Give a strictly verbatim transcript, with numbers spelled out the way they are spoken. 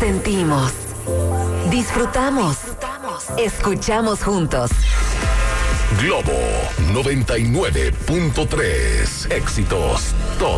Sentimos, disfrutamos, escuchamos juntos. Globo noventa y nueve punto tres. Éxitos todos.